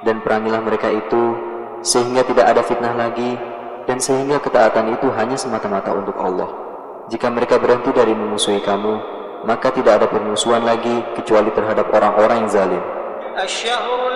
dan perangilah mereka itu, sehingga tidak ada fitnah lagi, dan sehingga ketaatan itu hanya semata-mata untuk Allah. Jika mereka berhenti dari memusuhi kamu, maka tidak ada permusuhan lagi kecuali terhadap orang-orang yang zalim.